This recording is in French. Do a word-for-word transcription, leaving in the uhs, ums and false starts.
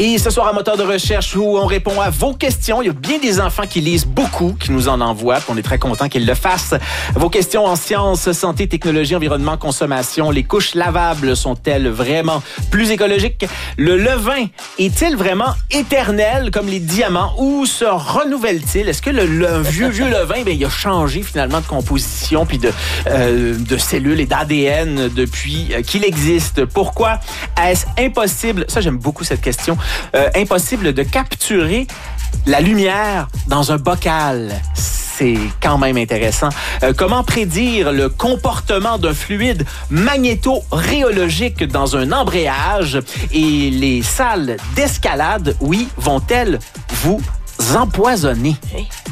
Et ce soir, un moteur de recherche où on répond à vos questions. Il y a bien des enfants qui lisent beaucoup, qui nous en envoient. On est très contents qu'ils le fassent. Vos questions en sciences, santé, technologie, environnement, consommation. Les couches lavables sont-elles vraiment plus écologiques? Le levain est-il vraiment éternel comme les diamants ou se renouvelle-t-il? Est-ce que le, le vieux, vieux levain, bien, il a changé finalement de composition puis de, euh, de cellules et d'A D N depuis euh, qu'il existe? Pourquoi est-ce impossible? Ça, j'aime beaucoup cette question. Euh, impossible de capturer la lumière dans un bocal. C'est quand même intéressant. Euh, comment prédire le comportement d'un fluide magnéto-rhéologique dans un embrayage? Et les salles d'escalade, oui, vont-elles vous empoisonner?